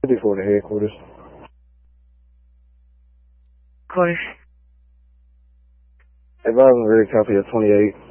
24 to headquarters. Quarters. Advising very copy of 28.